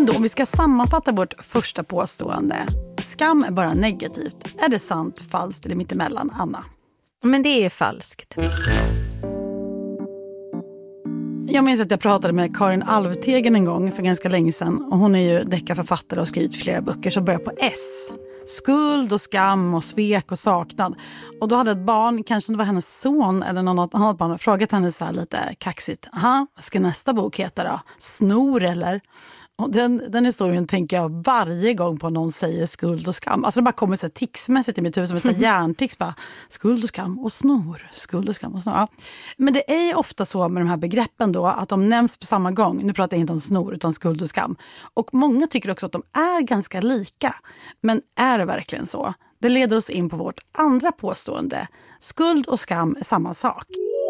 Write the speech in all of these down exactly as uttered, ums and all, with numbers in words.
Men då, om vi ska sammanfatta vårt första påstående. Skam är bara negativt. Är det sant, falskt eller mittemellan, Anna? Men det är falskt. Jag minns att jag pratade med Karin Alvtegen en gång för ganska länge sedan. Och hon är ju deckarförfattare och har skrivit flera böcker som börjar på S. Skuld och skam och svek och saknad. Och då hade ett barn, kanske det var hennes son eller något annat barn, frågat henne så här lite kaxigt. Aha, vad ska nästa bok heta då? Snor eller? Och den, den historien tänker jag varje gång på någon säger skuld och skam. Alltså det bara kommer så här ticsmässigt i mitt huvud som ett så här hjärntics. Bara, skuld och skam och snor. Skuld och skam och snor. Ja. Men det är ju ofta så med de här begreppen då att de nämns på samma gång. Nu pratar jag inte om snor utan skuld och skam. Och många tycker också att de är ganska lika. Men är det verkligen så? Det leder oss in på vårt andra påstående. Skuld och skam är samma sak.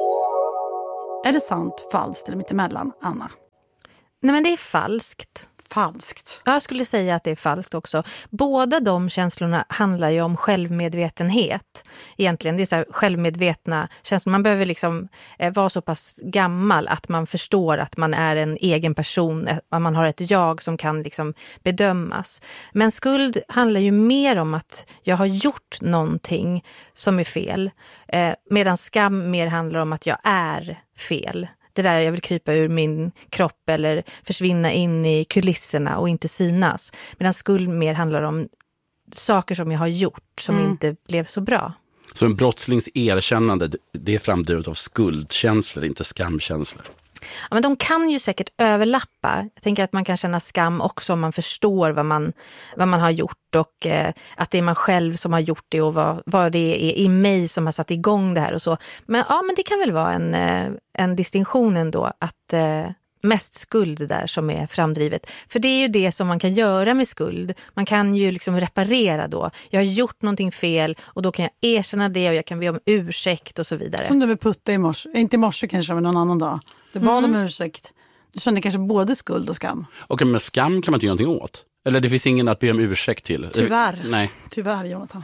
Är det sant, falskt eller mittemellan, Anna? Nej, men det är falskt. Falskt. Jag skulle säga att det är falskt också. Båda de känslorna handlar ju om självmedvetenhet. Egentligen, det är så här självmedvetna känslor. Man behöver liksom eh, vara så pass gammal att man förstår att man är en egen person. Att man har ett jag som kan liksom bedömas. Men skuld handlar ju mer om att jag har gjort någonting som är fel. Eh, medan skam mer handlar om att jag är fel. Det där jag vill krypa ur min kropp eller försvinna in i kulisserna och inte synas. Medan skuld mer handlar om saker som jag har gjort som mm. inte blev så bra. Så en brottslings erkännande, det är framdrivet av skuldkänslor, inte skamkänslor? Ja, men de kan ju säkert överlappa. Jag tänker att man kan känna skam också om man förstår vad man, vad man har gjort och eh, att det är man själv som har gjort det och vad, vad det är i mig som har satt igång det här och så. Men ja, men det kan väl vara en, eh, en distinktion ändå att eh, mest skuld där som är framdrivet. För det är ju det som man kan göra med skuld. Man kan ju liksom reparera då. Jag har gjort någonting fel och då kan jag erkänna det och jag kan be om ursäkt och så vidare. Som du vill putta i morse. Inte i morse kanske, men någon annan dag. Du bad mm. om ursäkt. Du kände kanske både skuld och skam. Okej, men skam kan man inte göra någonting åt. Eller det finns ingen att be om ursäkt till. Tyvärr. Nej. Tyvärr, Jonathan.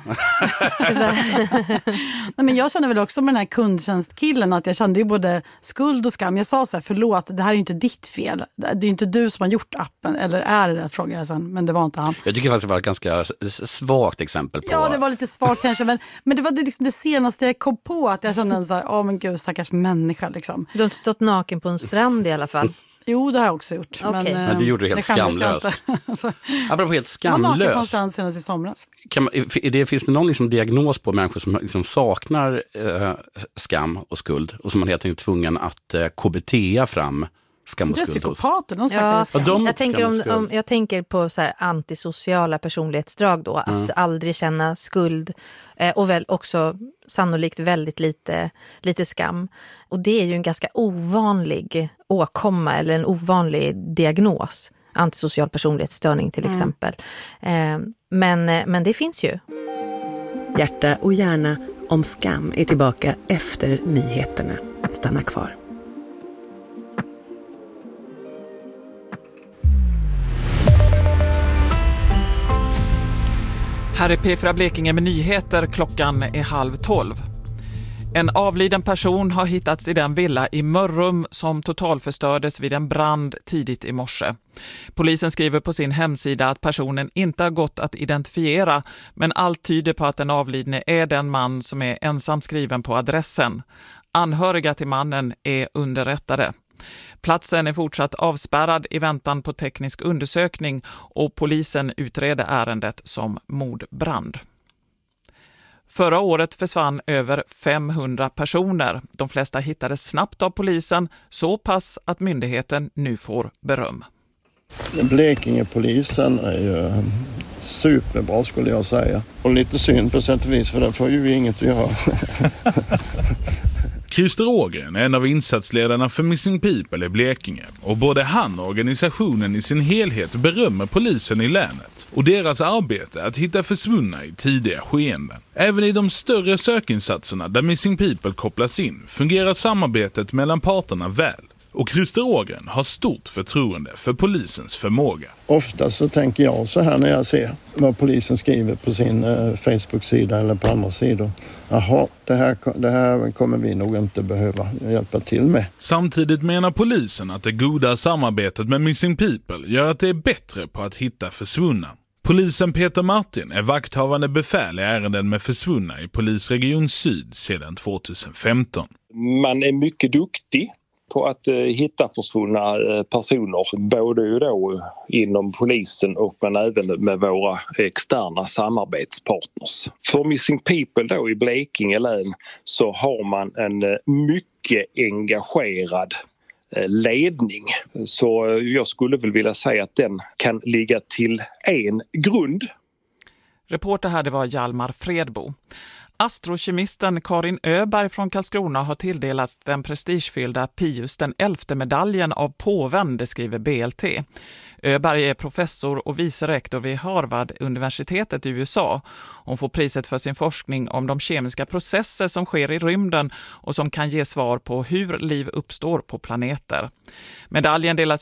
Tyvärr. Nej, men jag känner väl också med den här kundtjänstkillen att jag kände ju både skuld och skam. Jag sa så här, förlåt, det här är ju inte ditt fel. Det är ju inte du som har gjort appen. Eller är det, frågade jag sen, men det var inte han. Jag tycker faktiskt det var ett ganska svagt exempel på... Ja, det var lite svagt kanske, men, men det var det, liksom det senaste jag kom på. Att jag kände så här, åh men gud, stackars människa liksom. Du har inte stått naken på en strand i alla fall. Jo, det har jag också gjort. Okay. Men, men det gjorde det helt det skamlöst. Apropå helt skamlöst. Man naken någonstans senast i somras. Kan man, det, finns det någon liksom diagnos på människor som liksom saknar eh, skam och skuld och som man helt enkelt är tvungen att eh, K B T-a fram skam och skuld hos? Det är psykopater, de ja, skam. Ja, jag, tänker om, om, jag tänker på så här antisociala personlighetsdrag då. Att mm. aldrig känna skuld eh, och väl också sannolikt väldigt lite, lite skam. Och det är ju en ganska ovanlig åkomma eller en ovanlig diagnos. Antisocial personlighetsstörning till mm. exempel. Eh, men, men det finns ju. Hjärta och hjärna om skam är tillbaka efter nyheterna. Stanna kvar. Här är P fyra Blekinge med nyheter, klockan är halv tolv. En avliden person har hittats i den villa i Mörrum som totalförstördes vid en brand tidigt i morse. Polisen skriver på sin hemsida att personen inte har gått att identifiera, men allt tyder på att den avlidne är den man som är ensam skriven på adressen. Anhöriga till mannen är underrättade. Platsen är fortsatt avspärrad i väntan på teknisk undersökning och polisen utreder ärendet som mordbrand. Förra året försvann över femhundra personer. De flesta hittades snabbt av polisen, så pass att myndigheten nu får beröm. Blekingepolisen är ju superbra skulle jag säga. Och lite synd på sätt och vis, för där får ju inget att göra. Christer Ågren är en av insatsledarna för Missing People i Blekinge och både han och organisationen i sin helhet berömmer polisen i länet och deras arbete att hitta försvunna i tidiga skeenden. Även i de större sökinsatserna där Missing People kopplas in fungerar samarbetet mellan parterna väl. Och Christer Ågren har stort förtroende för polisens förmåga. Ofta så tänker jag så här när jag ser vad polisen skriver på sin eh, Facebook-sida eller på andra sidor. Jaha, det här, det här kommer vi nog inte behöva hjälpa till med. Samtidigt menar polisen att det goda samarbetet med Missing People gör att det är bättre på att hitta försvunna. Polisen Peter Martin är vakthavande befäl i ärenden med försvunna i Polisregion Syd sedan tjugohundrafemton. Man är mycket duktig på att eh, hitta försvunna eh, personer, både ju då inom polisen och men även med våra externa samarbetspartners. För Missing People då i Blekinge län så har man en eh, mycket engagerad eh, ledning. Så eh, jag skulle väl vilja säga att den kan ligga till en grund. Reporter här det var Hjalmar Fredbo. Astrokemisten Karin Öberg från Karlskrona har tilldelats den prestigefyllda Pius den elfte medaljen av påven, det skriver B L T. Öberg är professor och vice rektor vid Harvard-universitetet i U S A. Hon får priset för sin forskning om de kemiska processer som sker i rymden och som kan ge svar på hur liv uppstår på planeter. Medaljen delas